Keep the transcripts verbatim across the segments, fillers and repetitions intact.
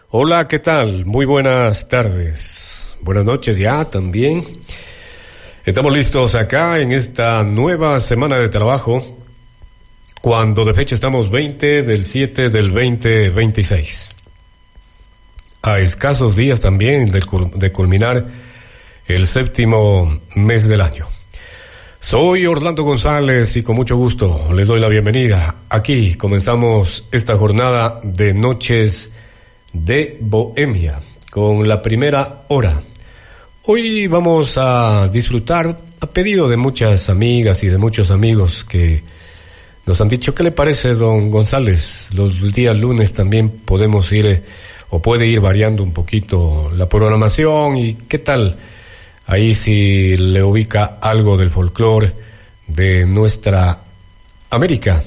Hola, ¿qué tal? Muy buenas tardes. Buenas noches ya también. Estamos listos acá en esta nueva semana de trabajo, cuando de fecha estamos veinte del siete del veinte veintiséis. A escasos días también de, de culminar el séptimo mes del año. Soy Orlando González y con mucho gusto les doy la bienvenida. Aquí comenzamos esta jornada de Noches de Bohemia con la primera hora. Hoy vamos a disfrutar, a pedido de muchas amigas y de muchos amigos que nos han dicho, ¿qué le parece, don González? Los días lunes también podemos ir, eh, o puede ir variando un poquito la programación, y ¿qué tal? Ahí si le ubica algo del folclore de nuestra América.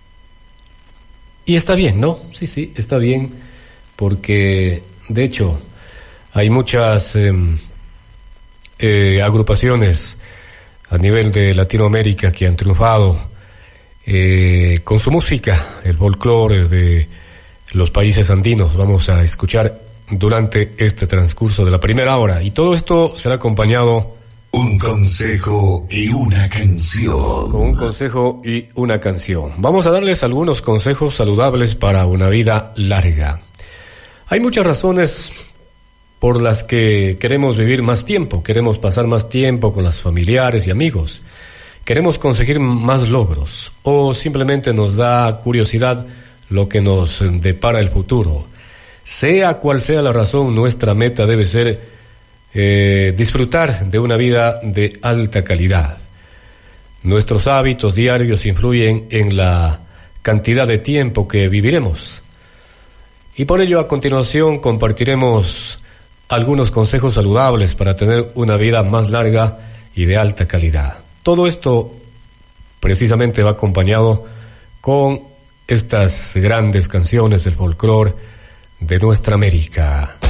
Y está bien, ¿no? Sí, sí, está bien, porque de hecho hay muchas eh, eh, agrupaciones a nivel de Latinoamérica que han triunfado eh, con su música, el folclore de los países andinos. Vamos a escuchar durante este transcurso de la primera hora, y todo esto será acompañado un consejo y una canción. Con un consejo y una canción. Vamos a darles algunos consejos saludables para una vida larga. Hay muchas razones por las que queremos vivir más tiempo, queremos pasar más tiempo con las familiares y amigos, queremos conseguir más logros, o simplemente nos da curiosidad lo que nos depara el futuro. Sea cual sea la razón, nuestra meta debe ser eh, disfrutar de una vida de alta calidad. Nuestros hábitos diarios influyen en la cantidad de tiempo que viviremos. Y por ello, a continuación, compartiremos algunos consejos saludables para tener una vida más larga y de alta calidad. Todo esto precisamente va acompañado con estas grandes canciones del folclore de nuestra América.